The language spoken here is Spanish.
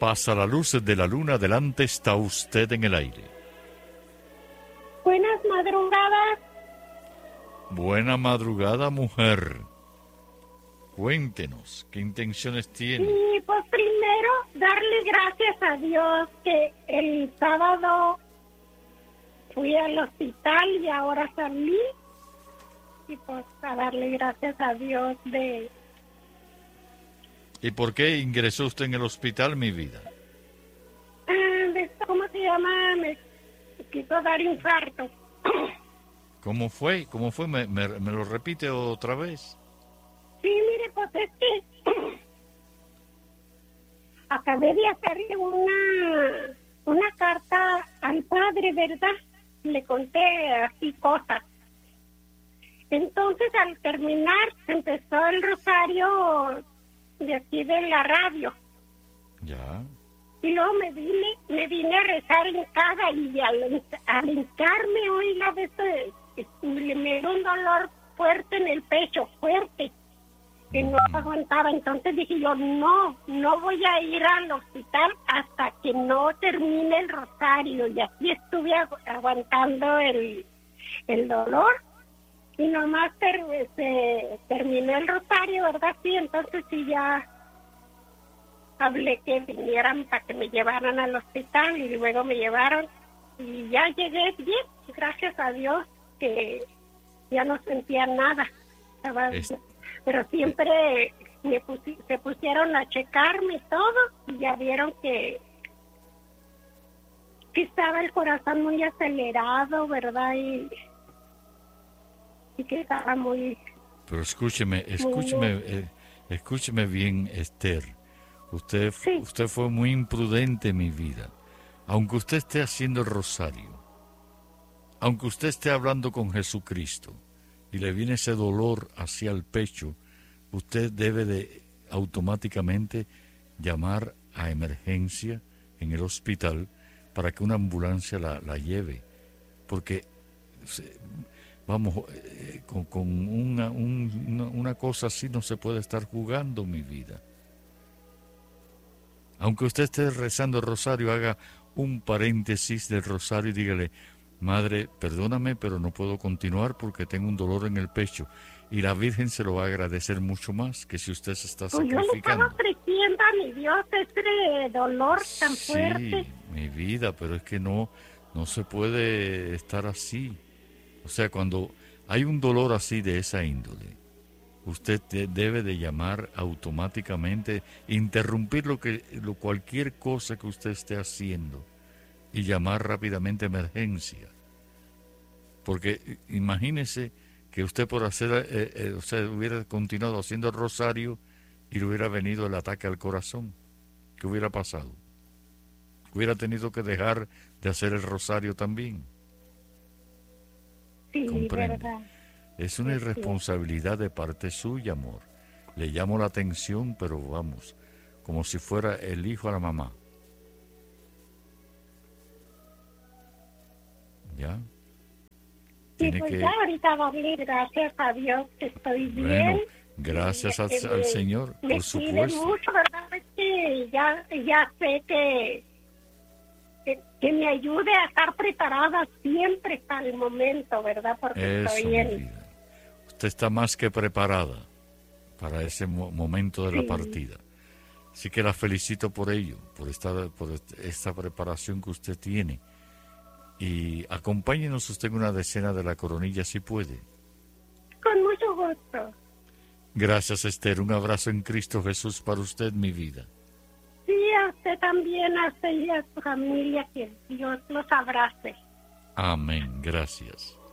pasa la luz de la luna, adelante está usted en el aire. Buenas madrugadas. Buena madrugada, mujer. Cuéntenos, ¿qué intenciones tiene? Y pues primero, darle gracias a Dios que el sábado fui al hospital y ahora salí. Y pues a darle gracias a Dios de... ¿Y por qué ingresó usted en el hospital, mi vida? ¿Cómo se llama? Me quiso dar infarto. ¿Cómo fue? ¿Cómo fue? ¿Me lo repite otra vez? Sí, mire, pues es que acabé de hacerle una carta al padre, ¿verdad? Le conté así cosas. Entonces, al terminar, empezó el rosario de aquí de la radio. Ya. Y luego me vine a rezar en casa y al hincarme hoy la vez me dio un dolor fuerte en el pecho, fuerte, que no aguantaba. Entonces dije yo, no voy a ir al hospital hasta que no termine el rosario. Y así estuve aguantando el dolor. Y nomás terminé el rosario, ¿verdad? Sí, entonces sí ya hablé que vinieran para que me llevaran al hospital y luego me llevaron y ya llegué bien, gracias a Dios que ya no sentía nada. Pero siempre se pusieron a checarme todo y ya vieron que estaba el corazón muy acelerado, ¿verdad? Y que estaba muy... Pero escúcheme bien, Esther. Usted fue muy imprudente en mi vida. Aunque usted esté haciendo el rosario, aunque usted esté hablando con Jesucristo y le viene ese dolor hacia el pecho, usted debe de automáticamente llamar a emergencia en el hospital para que una ambulancia la lleve. Porque, vamos, con una cosa así no se puede estar jugando, mi vida. Aunque usted esté rezando el rosario, haga un paréntesis del rosario y dígale, Madre, perdóname, pero no puedo continuar porque tengo un dolor en el pecho. Y la Virgen se lo va a agradecer mucho más que si usted se está sacrificando. Yo le estaba ofreciendo a mi Dios ese dolor tan fuerte. Sí, mi vida, pero es que no se puede estar así. O sea, cuando hay un dolor así de esa índole, usted debe de llamar automáticamente, interrumpir cualquier cosa que usted esté haciendo y llamar rápidamente a emergencia. Porque imagínese que usted por hacer, hubiera continuado haciendo el rosario y le hubiera venido el ataque al corazón. ¿Qué hubiera pasado? Hubiera tenido que dejar de hacer el rosario también. Sí, ¿comprende? verdad. Es una irresponsabilidad de parte suya, amor. Le llamo la atención, pero vamos, como si fuera el hijo a la mamá. ¿Ya? Sí, pues ya ahorita darle gracias a Dios que estoy bien. Bueno, gracias al Señor, por supuesto. Mucho, ¿verdad? Es que ya sé que me ayude a estar preparada siempre para el momento, ¿verdad? Porque Eso, estoy mi vida. Usted está más que preparada para ese momento de la partida. Así que la felicito por ello, por esta preparación que usted tiene. Y acompáñenos usted en una decena de la coronilla si puede. Con mucho gusto. Gracias, Esther. Un abrazo en Cristo Jesús para usted, mi vida. Sí, a usted también, a usted y a su familia, que Dios los abrace. Amén. Gracias.